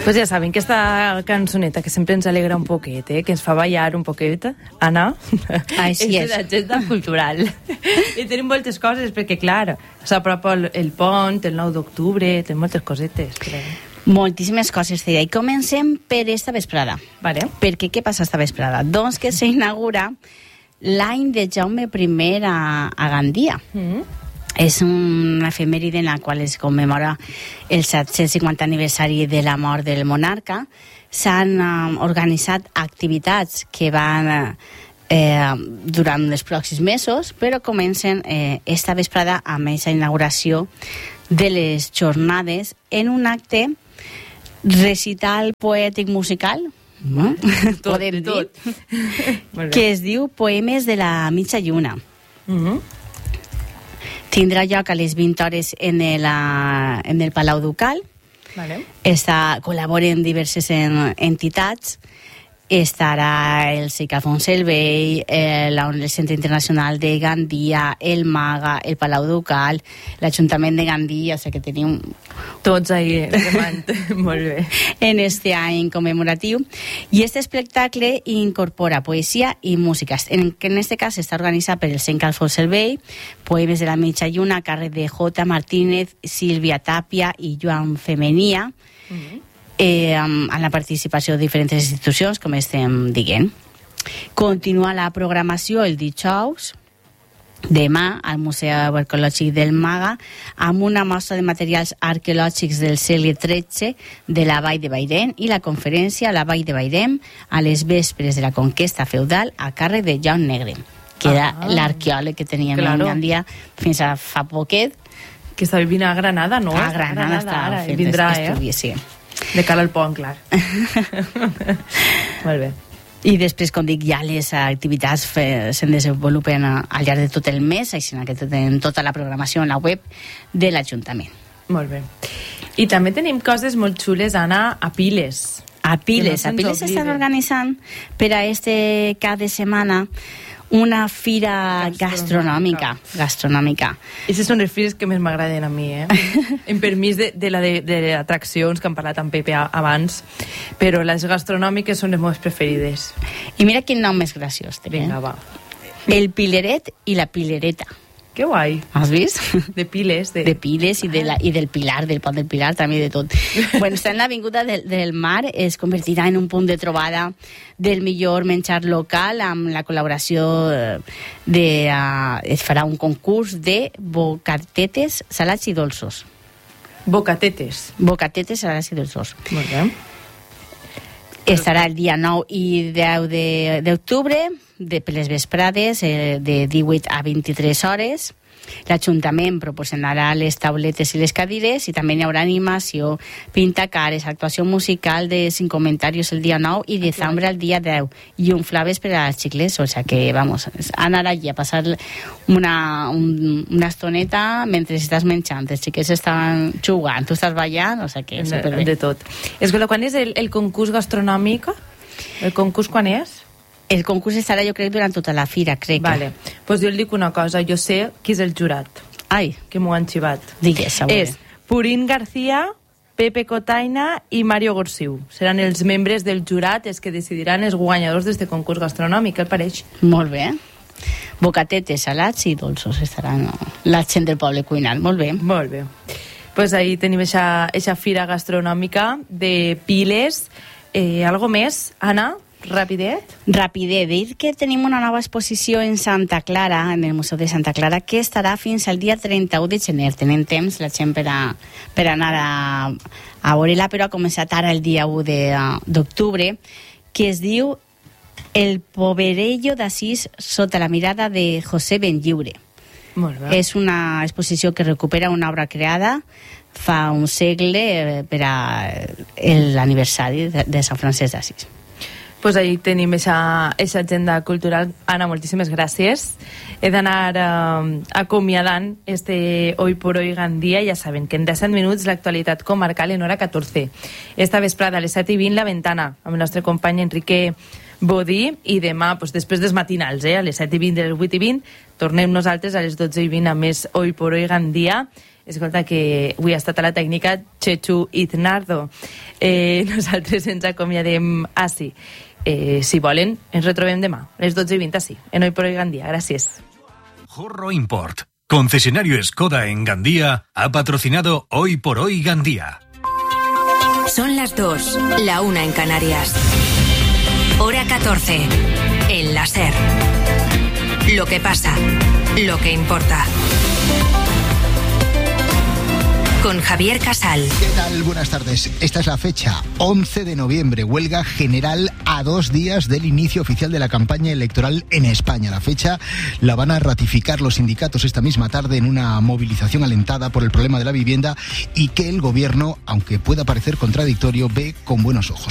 Pues ja saben que esta cançoneta que sempre ens alegra un poquet, que ens fa ballar un poquet, Anna, així és l'agenda cultural. I tenim moltes coses, perquè clar, s'apropa el pont, el 9 d'octubre, tenim moltes cosetes. Moltíssimes coses, i comencem per esta vesprada. Vale. Perquè què passa esta vesprada? Doncs que s'inaugura l'any de Jaume I a Gandia. És una efemèride en la qual es commemora el 750 aniversari de la mort del monarca. S'han organitzat activitats que van durant els pròxims mesos, però comencen esta vesprada amb aquesta inauguració de les jornades en un acte recital poètic musical, no? Podem dir, que es diu Poemes de la mitja lluna. Tindrà lloc a les 20 hores en el Palau Ducal. Vale. Col·laboren diverses entitats. Estarà el Cic Alfons el Vell, el Centre Internacional de Gandia, el MAGA, el Palau Ducal, l'Ajuntament de Gandia, o sigui que tenim... Tots ahí remant, molt bé. En este any commemoratiu. I este espectacle incorpora poesia i música, que en este cas està organitzat per el Cic Alfons el Vell, Poemes de la mitja lluna, a càrrec de J. Martínez, Sílvia Tàpia i Joan Femenia, amb la participació de diferents institucions, com estem dient. Continua la programació el dijous, demà, al Museu Arqueològic del MAGA, amb una mostra de materials arqueològics del segle XIII de la Vall de Bairén i la conferència a la Vall de Bairén a les vespres de la conquesta feudal a càrrec de Joan Negre, que era l'arqueòleg que teníem en Gandia fins a fa poquet. Que està vivint a Granada, no? A Granada està fent estudis, sí. De cara al pont, clar. Molt bé. I després, com dic, ja les activitats se'n desenvolupen al llarg de tot el mes, així que tenen tota la programació en la web de l'Ajuntament. Molt bé. I també tenim coses molt xules, Anna, a Piles. A Piles estan organitzant per a este cap de setmana una fira gastronòmica. Aquestes són les fires que més m'agraden a mi, en permís de atraccions que han parlat amb Pepe abans, però les gastronòmiques són les meves preferides. I mira quin nom més graciós. Vinga, va. El Pileret i la Pilereta. Que guai. Has vist? De Piles. De Piles i del Pilar, del pont del Pilar, també de tot. Bueno, està en l'Avinguda del Mar, es convertirà en un punt de trobada del millor menjar local amb la col·laboració es farà un concurs de bocatetes, salats i dolços. Bocatetes, salats i dolços. Molt bé. Estarà el dia 9 i 10 d'octubre, per les vesprades, de 18 a 23 hores. L'Ajuntament proporcionarà les tauletes i les cadires i també hi haurà animació, pintacares, actuació musical de 5 comentaris el dia 9 i de zambre el dia 10 i un flaves per als xiclets, o sigui que, vamos, anar allí a passar una estoneta mentre estàs menjant, els xiquets estan jugant, tu estàs ballant, o sigui que superbé. De tot. Escolta, quan és el concurs gastronòmic? El concurs quan és? El concurs estarà, jo crec, durant tota la fira, crec. Vale. Pues jo dic una cosa, jo sé qui és el jurat. Ai. Que m'ho han xivat. Digues, a veure. És Purín García, Pepe Cotaina i Mario Gorsiu. Seran els membres del jurat els que decidiran els guanyadors d'este concurs gastronòmic, què et pareix? Molt bé. Bocatetes, salats i dolços estaran la gent del poble cuinant. Molt bé. Molt bé. Pues ahí tenim eixa fira gastronòmica de Piles. Algo més, Anna? Rapidet, dir que tenim una nova exposició en Santa Clara, en el Museu de Santa Clara, que estarà fins al dia 31 de gener. Tenen temps la gent per anar a veure-la, però ha començat ara el dia 1 d'octubre, que es diu El Poverello d'Assís sota la mirada de José Benlliure. Molt bé. És una exposició que recupera una obra creada fa un segle per a l'aniversari de Sant Francesc d'Assís. Pues ahí tenim esa agenda cultural. Anna, moltíssimes gràcies. He d'anar acomiadant este Hoy por Hoy Gandia. Ja saben que en 17 minuts l'actualitat comarcal en hora 14. Esta vesprada a les 7:20 La Ventana, amb el nostre company Enrique Bodí, i demà, doncs, després dels matinals, a les 7:20 i les 8:20, tornem nosaltres a les 12:20 amb més Hoy por Hoy Gandia. Escolta, que avui ha estat a la tècnica Chechu Iznardo. Nosaltres ens acomiadem així. Si volen, ens retrobem demà, a les 12:20 així, en Hoy por Hoy Gandia. Gràcies. Jorro Import, concesionario Skoda en Gandía, ha patrocinado Hoy por Hoy Gandía. Son las 2, la 1 en Canarias. Hora 14, en la SER. Lo que pasa, lo que importa. Con Javier Casal. ¿Qué tal? Buenas tardes. Esta es la fecha, 11 de noviembre, huelga general a 2 días del inicio oficial de la campaña electoral en España. La fecha la van a ratificar los sindicatos esta misma tarde en una movilización alentada por el problema de la vivienda y que el gobierno, aunque pueda parecer contradictorio, ve con buenos ojos.